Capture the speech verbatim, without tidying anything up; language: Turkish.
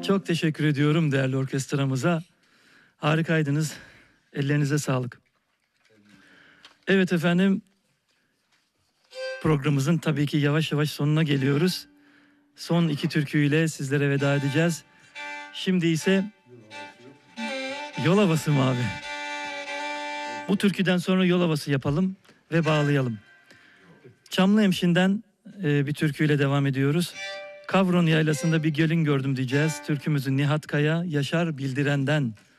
Çok teşekkür ediyorum değerli orkestramıza. Harikaydınız. Ellerinize sağlık. Evet efendim. Programımızın tabii ki yavaş yavaş sonuna geliyoruz. Son iki türküyle sizlere veda edeceğiz. Şimdi ise yol havası mı abi? Bu türküden sonra yol havası yapalım ve bağlayalım. Çamlıhemşin'den e, bir türküyle devam ediyoruz. Kavron Yaylası'nda bir gelin gördüm diyeceğiz. Türkümüzü Nihat Kaya, Yaşar Bildiren'den